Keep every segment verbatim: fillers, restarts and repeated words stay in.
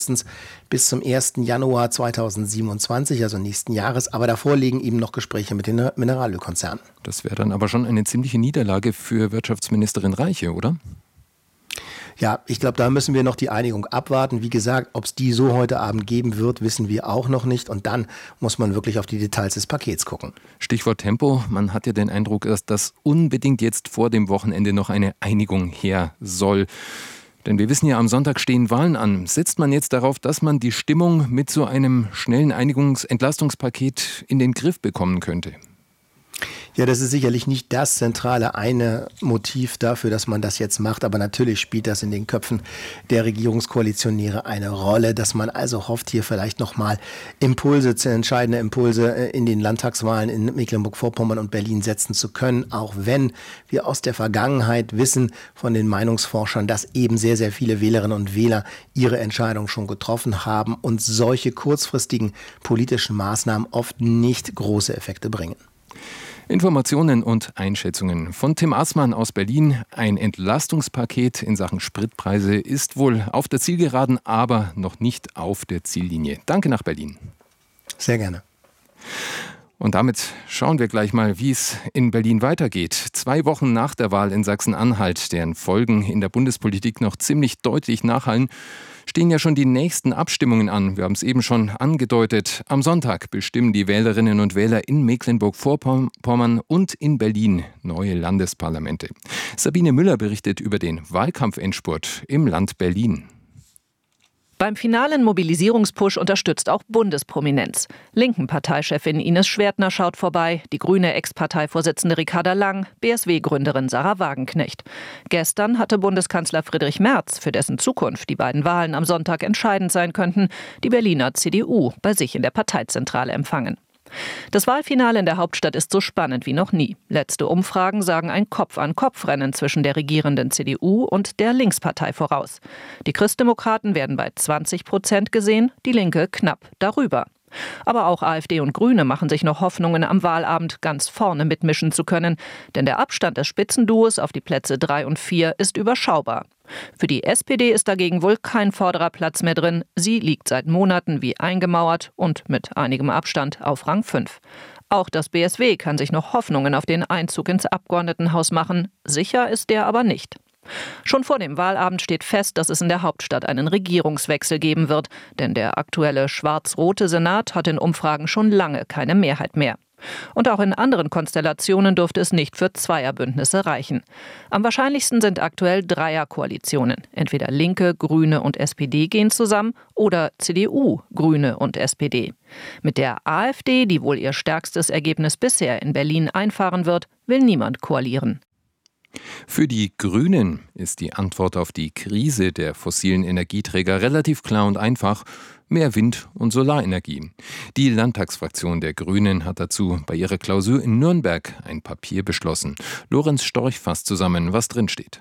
bis zum ersten Januar zweitausendsiebenundzwanzig, also nächsten Jahres. Aber davor liegen eben noch Gespräche mit den Mineralölkonzernen. Das wäre dann aber schon eine ziemliche Niederlage für Wirtschaftsministerin Reiche, oder? Ja, ich glaube, da müssen wir noch die Einigung abwarten. Wie gesagt, ob es die so heute Abend geben wird, wissen wir auch noch nicht. Und dann muss man wirklich auf die Details des Pakets gucken. Stichwort Tempo. Man hat ja den Eindruck, dass das unbedingt jetzt vor dem Wochenende noch eine Einigung her soll. Denn wir wissen ja, am Sonntag stehen Wahlen an. Setzt man jetzt darauf, dass man die Stimmung mit so einem schnellen Einigungs-Entlastungspaket in den Griff bekommen könnte? Ja, das ist sicherlich nicht das zentrale eine Motiv dafür, dass man das jetzt macht. Aber natürlich spielt das in den Köpfen der Regierungskoalitionäre eine Rolle, dass man also hofft, hier vielleicht nochmal Impulse, entscheidende Impulse in den Landtagswahlen in Mecklenburg-Vorpommern und Berlin setzen zu können. Auch wenn wir aus der Vergangenheit wissen von den Meinungsforschern, dass eben sehr, sehr viele Wählerinnen und Wähler ihre Entscheidung schon getroffen haben und solche kurzfristigen politischen Maßnahmen oft nicht große Effekte bringen. Informationen und Einschätzungen von Tim Aßmann aus Berlin. Ein Entlastungspaket in Sachen Spritpreise ist wohl auf der Zielgeraden, aber noch nicht auf der Ziellinie. Danke nach Berlin. Sehr gerne. Und damit schauen wir gleich mal, wie es in Berlin weitergeht. Zwei Wochen nach der Wahl in Sachsen-Anhalt, deren Folgen in der Bundespolitik noch ziemlich deutlich nachhallen, stehen ja schon die nächsten Abstimmungen an. Wir haben es eben schon angedeutet. Am Sonntag bestimmen die Wählerinnen und Wähler in Mecklenburg-Vorpommern und in Berlin neue Landesparlamente. Sabine Müller berichtet über den Wahlkampfendspurt im Land Berlin. Beim finalen Mobilisierungspush unterstützt auch Bundesprominenz. Linken Parteichefin Ines Schwertner schaut vorbei, die grüne Ex-Parteivorsitzende Ricarda Lang, B S W-Gründerin Sarah Wagenknecht. Gestern hatte Bundeskanzler Friedrich Merz, für dessen Zukunft die beiden Wahlen am Sonntag entscheidend sein könnten, die Berliner C D U bei sich in der Parteizentrale empfangen. Das Wahlfinale in der Hauptstadt ist so spannend wie noch nie. Letzte Umfragen sagen ein Kopf-an-Kopf-Rennen zwischen der regierenden C D U und der Linkspartei voraus. Die Christdemokraten werden bei zwanzig Prozent gesehen, die Linke knapp darüber. Aber auch AfD und Grüne machen sich noch Hoffnungen, am Wahlabend ganz vorne mitmischen zu können. Denn der Abstand des Spitzenduos auf die Plätze drei und vier ist überschaubar. Für die S P D ist dagegen wohl kein vorderer Platz mehr drin. Sie liegt seit Monaten wie eingemauert und mit einigem Abstand auf Rang fünf. Auch das B S W kann sich noch Hoffnungen auf den Einzug ins Abgeordnetenhaus machen. Sicher ist der aber nicht. Schon vor dem Wahlabend steht fest, dass es in der Hauptstadt einen Regierungswechsel geben wird. Denn der aktuelle schwarz-rote Senat hat in Umfragen schon lange keine Mehrheit mehr. Und auch in anderen Konstellationen dürfte es nicht für Zweierbündnisse reichen. Am wahrscheinlichsten sind aktuell Dreierkoalitionen. Entweder Linke, Grüne und S P D gehen zusammen oder C D U, Grüne und S P D. Mit der AfD, die wohl ihr stärkstes Ergebnis bisher in Berlin einfahren wird, will niemand koalieren. Für die Grünen ist die Antwort auf die Krise der fossilen Energieträger relativ klar und einfach: mehr Wind- und Solarenergie. Die Landtagsfraktion der Grünen hat dazu bei ihrer Klausur in Nürnberg ein Papier beschlossen. Lorenz Storch fasst zusammen, was drinsteht.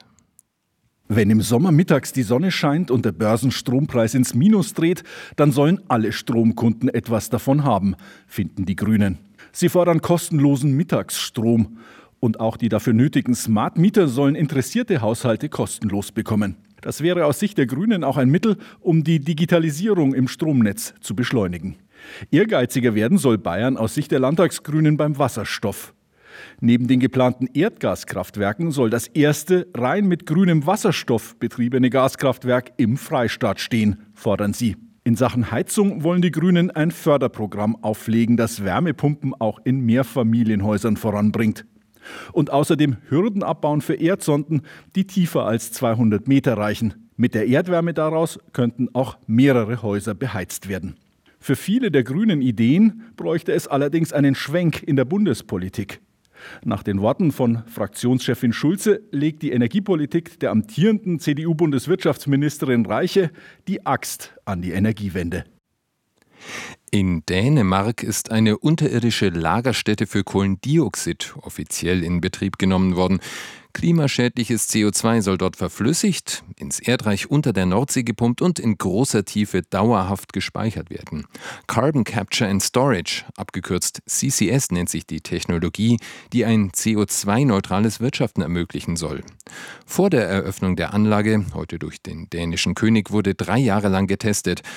Wenn im Sommer mittags die Sonne scheint und der Börsenstrompreis ins Minus dreht, dann sollen alle Stromkunden etwas davon haben, finden die Grünen. Sie fordern kostenlosen Mittagsstrom. Und auch die dafür nötigen Smart Meter sollen interessierte Haushalte kostenlos bekommen. Das wäre aus Sicht der Grünen auch ein Mittel, um die Digitalisierung im Stromnetz zu beschleunigen. Ehrgeiziger werden soll Bayern aus Sicht der Landtagsgrünen beim Wasserstoff. Neben den geplanten Erdgaskraftwerken soll das erste rein mit grünem Wasserstoff betriebene Gaskraftwerk im Freistaat stehen, fordern sie. In Sachen Heizung wollen die Grünen ein Förderprogramm auflegen, das Wärmepumpen auch in Mehrfamilienhäusern voranbringt. Und außerdem Hürden abbauen für Erdsonden, die tiefer als zweihundert Meter reichen. Mit der Erdwärme daraus könnten auch mehrere Häuser beheizt werden. Für viele der grünen Ideen bräuchte es allerdings einen Schwenk in der Bundespolitik. Nach den Worten von Fraktionschefin Schulze legt die Energiepolitik der amtierenden C D U-Bundeswirtschaftsministerin Reiche die Axt an die Energiewende. In Dänemark ist eine unterirdische Lagerstätte für Kohlendioxid offiziell in Betrieb genommen worden. Klimaschädliches C O zwei soll dort verflüssigt, ins Erdreich unter der Nordsee gepumpt und in großer Tiefe dauerhaft gespeichert werden. Carbon Capture and Storage, abgekürzt C C S, nennt sich die Technologie, die ein C O zwei neutrales Wirtschaften ermöglichen soll. Vor der Eröffnung der Anlage, heute durch den dänischen König, wurde drei Jahre lang getestet.